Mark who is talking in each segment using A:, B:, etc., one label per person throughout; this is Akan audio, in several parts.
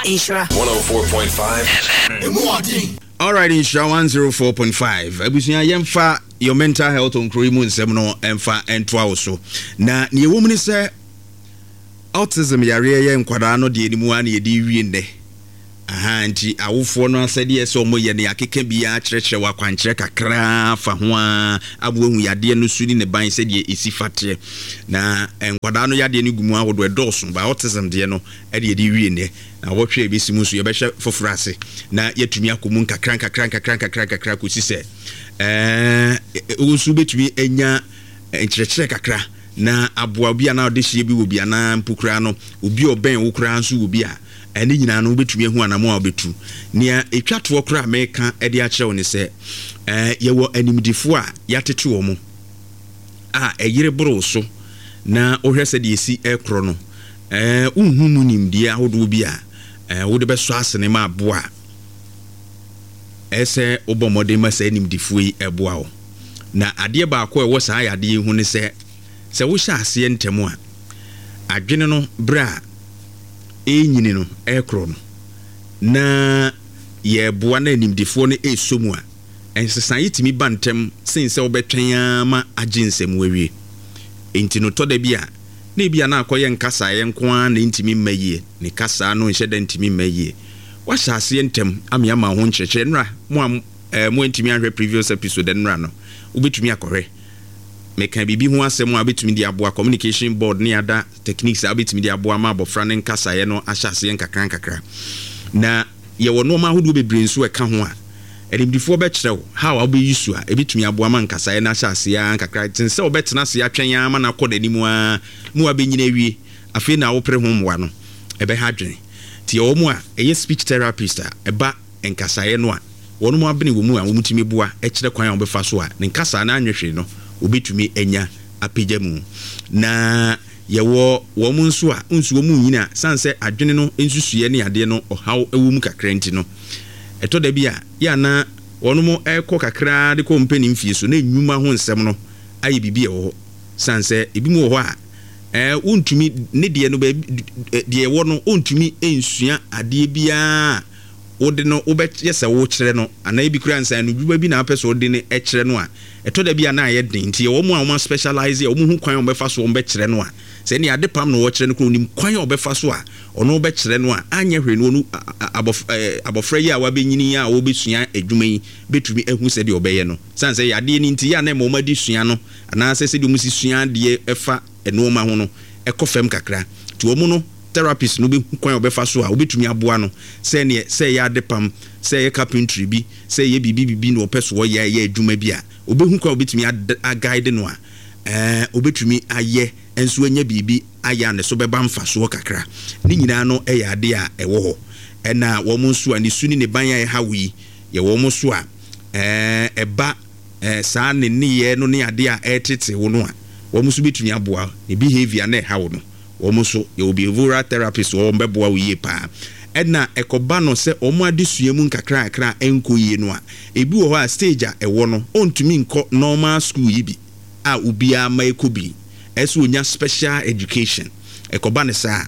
A: Insura 104.5 FM.
B: All right, Insura 104.5. Abusunya yemfa your mental health on Kurimu nsem no emfa entwa also. Na ne woman say autism yare ye nkwada no de enimu an ye di wie nde. Aha nti awofo no asede ye so mo ye ne akeka bia kyerɛkyerɛ wa kwankyerɛ kakra fa ho a abohu yade no suni ne ban sɛ de esi fate na nkwada no yade ne gumu ahodo edoso ba autism de no e de di wie nde na wɔhwɛ ebesi mu so ye bɛhwɛ foforo ase na yetumi akomu kakra ko si sɛ osu betumi enya nkyerɛkyerɛ kakra na aboa bia na ɔde hye bi wo bia na mpukura no obi ɔbɛn wo kura nso wo bia ɛne nyina no betumi ehu anamo a obetu nia etwato kura meka ɛde akyerɛw ne sɛ yɛwɔ animdifo a yatete wɔ mu a ɛyere boro so na ohwɛ sɛ de esi ɛkoro no unhu mu nimdia ahodo bi a wo de bɛso asene ma aboa ɛsɛ obɔmɔde ma sɛ animdifo yi ɛboa wo na adeɛ baako ɛwɔ saa yade hu ne sɛ wo hyɛ ase ntɛm a adwene no bra enyini no ekro no na ye boa na animdifo no esomu a ensesan yitimi bantem sense obetwen ama aginsem wawie enti no toda bia na bia na akoye nkasa ye nko a na ntimi mmayie ne kasa no nhye da ntimi mmayie wa hyase ntem ame ama ho nkyerɛkyerɛ nra mo ntimi ahwɛ previous episode nra no ubetumi akɔhwɛ meka bibi ho asɛm a betumi di aboa communication board ne ada techniques a betumi di aboa ma abofra ne nkasa ye no ahyase nkakra na ye wo no ma hodo bebre nso eka ho a elimdifo bɛkyerɛw how a be use a ebetumi aboa ma nkasa ye na ahyase ya nkakra tin sɛ obetena se atwen ya ma na kɔ danimu a mu abenyina wie afi na wo pre ho mwa no ebe ha dwen ti ye wo mu a eye speech therapist a eba nkasa ye no a wo no mu abene wo mu a wo mutumi boa ɛkyerɛ kwan a wo befa so a ne nkasa na anhwehwe no obetumi enya apejamu na yewo wo mu nso a nso wo mu nyina sanse adwene no ensusuye ne ade no ohaw ewu mu kakra nti no eto da bia ya na wono mo ekọ kakra de ko mpeni mfie so na enwuma ho nsem no aye bibi ewo sanse ebi mu wo a wontumi ne de no ba de ewo no ontumi ensua ade bia wode no wobɛyɛ wo kyerɛ no ana ebi kura nsan no dwuma bi na apɛ so wode ne ɛkyerɛ no a ɛtɔ da bia na ayɛ den nti wo mu a wo specialize wo mu hu kwan wo bɛfa so wo bɛkyerɛ no a sɛ ne ade pam no wo kyerɛ no kro nim kwan wo bɛfa so a ɔno wo bɛkyerɛ no a anyɛ hwɛ no abofra yi a wabɛnyini a wo bɛsua adwuma yi betumi ehu sɛ de obɛyɛ no san sɛ yade ni nti ya na mo ma di sua no ana sɛ de mu si sua de ɛfa ɛno ma ho no ɛkɔ fam kakra ti wo mu no therapist no be kwan obefa so a obetumi aboa no sɛ ya depam sɛ ya carpentry bi sɛ ya bibi no opeso wo ya adwuma bi a obehu kwan obetumi a guide no a obetumi ayɛ enso anya bibi aya ne so beba mfa so kakra ni nyina no ɛyɛ ade a ɛwɔ hɔ ɛna wo mu nso a ne suni ne ban ya hawi ye wo mu so a ɛba saa ne ye no ne ade a ɛtete wo no a wo mu so betumi aboa ne behavior na ɛha no omuso ye will be behavioral therapist o mbeboa wiye pa edna ekoba no se omo adesua mu nkakra enkoyie no a ebi wo ho a stage a ewo no ontumi nko normal school yi bi a ubia ma ekobi eso onya special education ekoba ne sa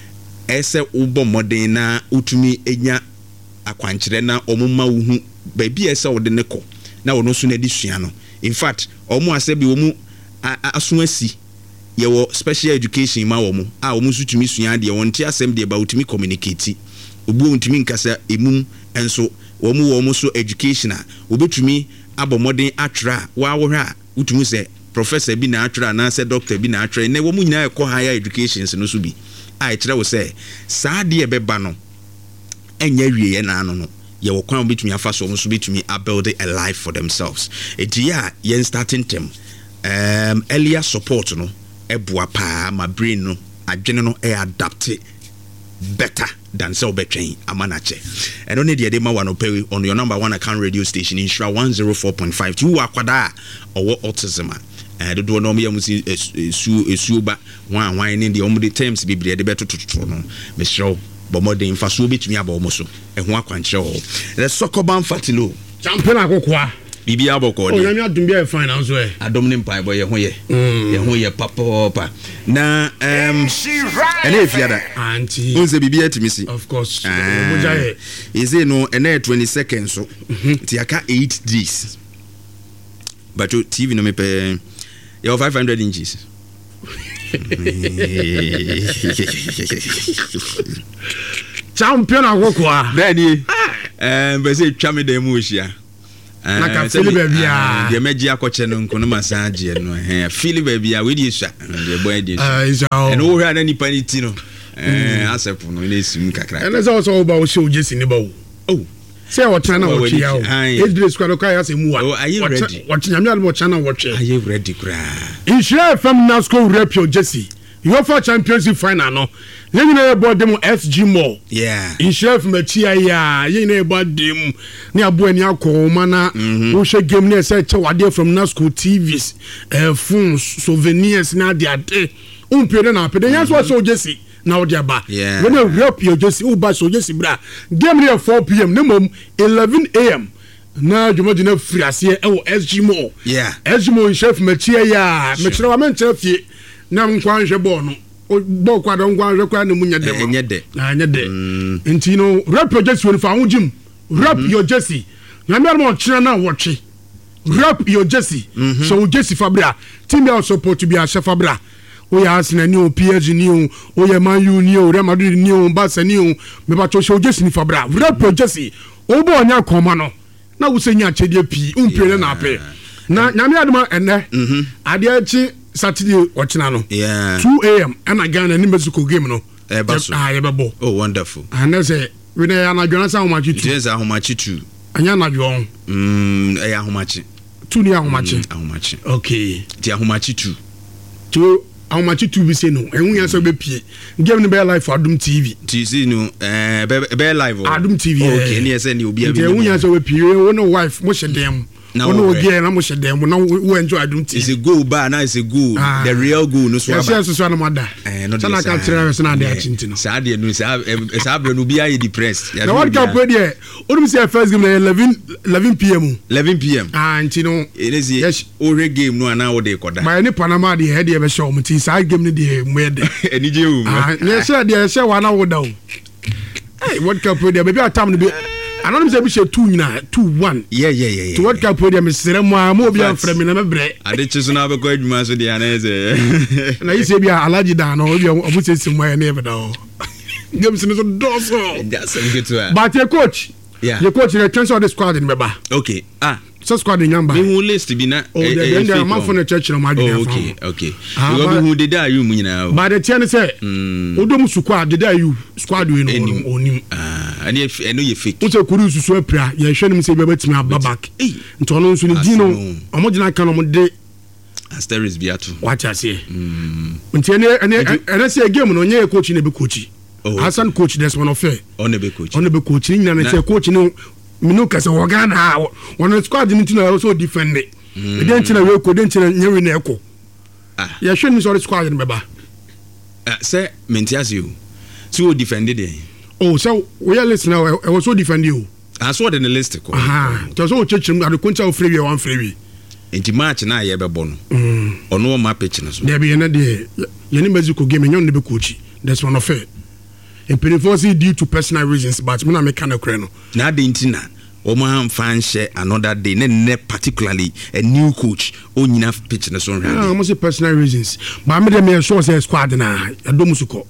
B: ese ubo modern na utumi enya akwankyere na omo ma wo hu ba bi ese wo de ne ko na wo no so na adesua no in fact omo asebi wo mu aso asi yewo special education ma wo mu a wo mu so tumi sua de wonte asem de ba utumi communicate obu untumi nkasa emum enso wo mu so education a obetumi abomodin atwra wa wo hwa utumi se professor bi na atwra na se doctor bi na atwra na wo mu nyina ekọ higher education no so bi a ekire wo se saa de ebeba no enya wieye na ano no ye wo kwan obetumi afa so wo so betumi a build a life for themselves etia yen starting term earlier support no eboa pa ma brain no adwene no adapt better than so between amanache and only the ma wano pay on your number one account radio station Insura 104.5 to akwada or autism and do no me amusi esuba wan in the omudi terms be the better to no me show but more than faso betumi aba omo so e ho akwanche o the soccer ban fatilo
C: champion akokwa
B: Bibi aboko
C: de. Oh, na adum bia fine now so e.
B: Adom ne mpan boy ye ho ye papa. Na ene efiada.
C: Auntie.
B: Onse bibi atimi si.
C: Of course.
B: Is it no ene 20 seconds so. Ti aka 8 days. But your TV no me pay. You 500 inches.
C: Champion agwokwa.
B: Ready? Be say twa me dem ohia.
C: Na ka feel baby a.
B: De meji akoche no nko no massage no. Feel baby a we dey sha. De boy dey sha. And wo hwa na nipa ni ti no. Asep no na esim kakra.
C: And so so ba wo show Jesse ni ba wo. Oh. Say what channel watch ya o. Ejire squad ko ya say mu wa.
B: Oh, are you ready?
C: Watch nyame almo channel watch.
B: Are you ready kra?
C: Insure FM Nasco rep your Jesse. UEFA Championship final no. Yen na ebo dem SG Mall.
B: Yeah.
C: Insure FM chia ya. Yen na ebo dem ni abo ani akoma na wo hwe game na say che wade from Nasco TVs, phones, souvenirs na de ade. Umpede na pede. Yan so Jesse. Now they ba.
B: Yeah.
C: When you rep your Jesse, ba so Jesse bra. Game here 4 p.m. Nemom 11 a.m. Na you imagine free as here SG Mall.
B: Yeah.
C: SG Mall chef mechia ya. Mechira wa menchira fie. Na nkwa nhwe bo no. Bo kwa do nkwa nhwe kwa na munya dem.
B: Enye de.
C: Na enye de. Enti no rep your Jesse when fa hujim. Rep your Jesse. Na me mo chira na woche. Rep your Jesse. So Jesse Fabra. Team you support to be a chef Fabra. We are Arsenal new, PSG new, we are Man U new, Real Madrid new, Barca new. Me ba to show Jesse ni Fabra. Rep Jesse. Obo anya koma no. Na wo se nya chede pi, umpere na pe. Na nyame aduma enne. Ade achi Saturday ochina no.
B: Yeah.
C: 2 a.m. and Ghana ni Mexico game no. Yebebo.
B: Oh, wonderful.
C: And I say we na anadwo na sa homachi 2.
B: Yes, ahomachi 2.
C: Anya anadwo.
B: Ahomachi.
C: 2 ni ahomachi.
B: Ahomachi.
C: Okay.
B: Ti ahomachi 2.
C: 2 how much to be say no and we answer be pie give me bear life for Adum TV
B: ti see no bear live
C: Adum TV
B: okay ni say ni obi abi
C: we answer be pie we no wife mo shedem no ogie na mo shedem na we enjoy Adum TV
B: it's a goal bar now it's a goal the real goal no so aba
C: yes so na mother sana ka tira we na de achinti no
B: sa de no sa bre no bi aye depressed
C: na what can play there only say first game 11 p.m.
B: Anti no it is yes ore game no na wo de koda
C: my ni Panama de head e be show mo ti sa game ni de mo de
B: eni je o
C: na say de say wa na wo da o hey what can play there baby atam no be anonym say be share 2-1
B: yeah
C: to what can play there me sere mo obi an frame na me bre
B: ade chiso na be ko adwuma so de ana say
C: na yi say be alaji da no obi obu say simu ya na e be da o games no so doso
B: that's a good to
C: but your coach your coach the transfer of the squad in Beba
B: okay
C: so squad in Yamba
B: me who list bi na
C: the man from the church no madina
B: okay you who did that you nyina
C: but the ten say odom squad did you squad we no onim
B: and eno ye fake
C: o say kuru susu apira ye hwe nim say be betimi ababak nto no nso ni dino omodina kan omode
B: Asteris biatu
C: watch us here nti ene say game no nye coach na be coach Hassan coach Desmond Ofe
B: on be coach
C: nyina na say coach no minu kase wo Ghana won squad ni tina also defend it den tina we ko den tina nyewe na eko ya hwe ni sorry squad ni beba
B: say mentias you so defended it
C: oh so we are listening I was so defend you
B: I saw the list ko
C: to so chechim ade koncha o free one free
B: enti match na ye bebo no ono ma pitch na so
C: there be na de ye ni Mexico game nyon ne be coach Desmond Ofe imperifosi due to personal reasons but me na me kan akure no
B: na de ntina o ma fan share another day ne particularly a new coach o nyina pitch na so
C: I must say personal reasons but me dem sure say squad na adom suko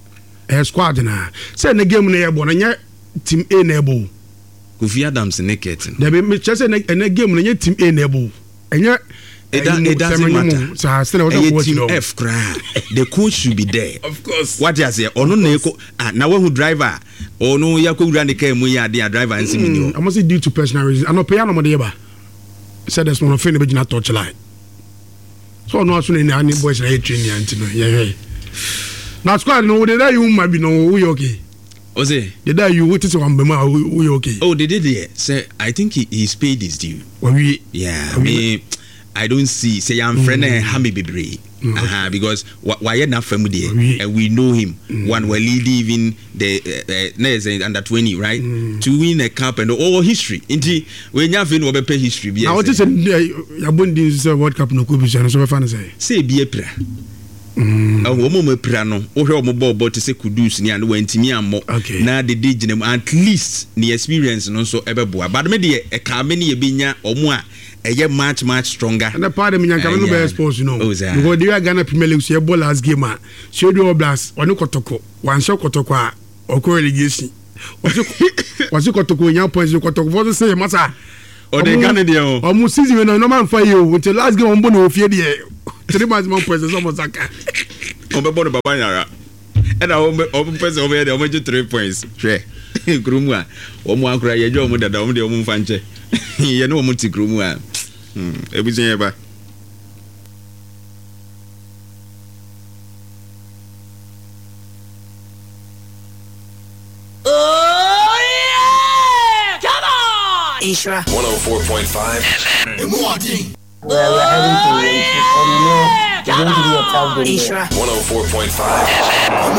C: squad na say na game na ye bo na nya team A na ebo
B: Kofi Adams naked
C: there be me say na game na nya team A na ebo enya
B: it doesn't matter.
C: Team
B: F cry. The coach should be there.
C: Of course.
B: What you say? Ono neko. Na we who driver. Ono ya ko grande ke mu ya dia driver and simi.
C: I must say due to personal reasons. I no pay no money ba. Said there's one of be na touch line. So no aso ni ani boys na training anti no. Yeah. Na squad no dey there you ma be no we okay.
B: O say
C: dey there you what is one be ma we okay.
B: Oh, they did there. Say I think he's paid his due.
C: We
B: yeah. I don't see say I'm friend ha me bebre. Because why not family and we know him. One were leading even the under 20, right? To win a cup and all history. Indeed, when you have been over history,
C: I want to say Yabundi World Cup no could be so fun
B: say be a prayer. Omo prano ohwe omo ball to say kudus ni and wentimi ammo na de diginem at least the experience no so ebeboa but me de e ka me ne ebenya omo a eye much stronger
C: and the part of me nyanka no be exposed you know because they are Ghana Premier League so ball last game a Shedu Oblast oni kotoko wan show kotoko a okọ relegation was kotoko nya points kotoko for say masa
B: o de Ghana de o
C: mo season no man for you until last game on no ofie de 3 months more points so Mosaka
B: on be born baba nyara and o person over there o 3 points hwe grumu a o mo akura ye jo mo dada o de o mo mfa nche ye no mo ti grumu a ebusin ye ba
A: Isra 104.5 and Morning.
D: We're heading to Isra 104.5